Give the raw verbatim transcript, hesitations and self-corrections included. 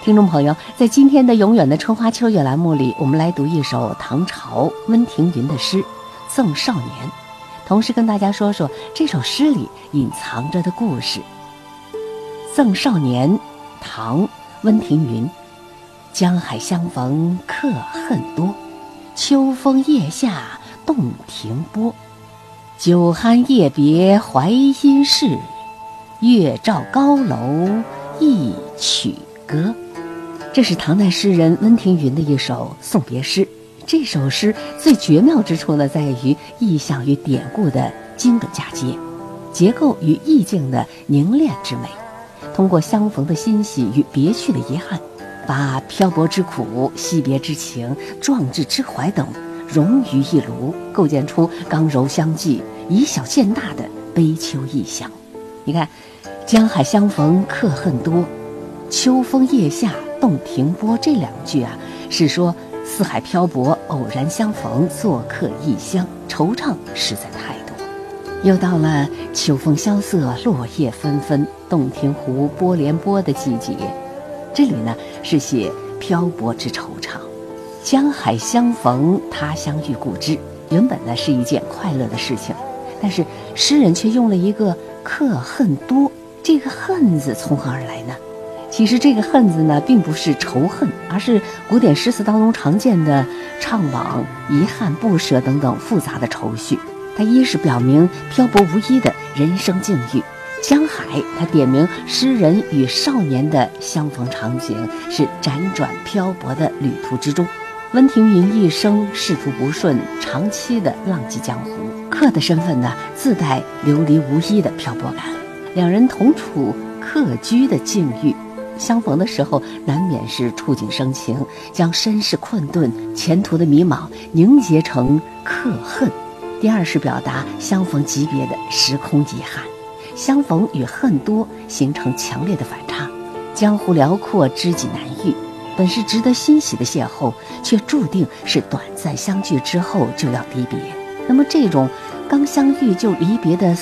听众朋友，在今天的永远的春花秋月栏目里，我们来读一首唐朝温庭筠的诗《赠少年》，同时跟大家说说这首诗里隐藏着的故事。《赠少年》唐温庭筠。江海相逢客恨多，秋风夜下洞庭波。酒酣夜别怀音事，月照高楼一曲歌。这是唐代诗人温庭筠的一首送别诗。这首诗最绝妙之处呢，在于意象与典故的精准嫁接，结构与意境的凝练之美，通过相逢的欣喜与别去的遗憾，把漂泊之苦、惜别之情、壮志之怀等融于一炉，构建出刚柔相济、以小见大的悲秋意象。你看，江海相逢客恨多，秋风夜下洞庭波，这两句啊，是说四海漂泊，偶然相逢，做客异乡，惆怅实在太多。又到了秋风萧瑟，落叶纷纷，洞庭湖波连波的季节，这里呢是写漂泊之惆怅。江海相逢，他乡遇故知，原本呢是一件快乐的事情，但是诗人却用了一个客恨多。这个恨字从何而来呢？其实这个恨字呢，并不是仇恨，而是古典诗词当中常见的怅惘、遗憾、不舍等等复杂的愁绪。它一是表明漂泊无依的人生境遇，江海它点明诗人与少年的相逢场景，是辗转漂泊的旅途之中。温庭筠一生仕途不顺，长期的浪迹江湖，客的身份呢，自带流离无依的漂泊感。两人同处客居的境遇，相逢的时候难免是触景生情，将身世困顿、前途的迷茫凝结成客恨。第二是表达相逢即别的时空遗憾，相逢与恨多形成强烈的反差。江湖辽阔，知己难遇，本是值得欣喜的邂逅，却注定是短暂相聚之后就要离别。那么这种刚相遇就离别的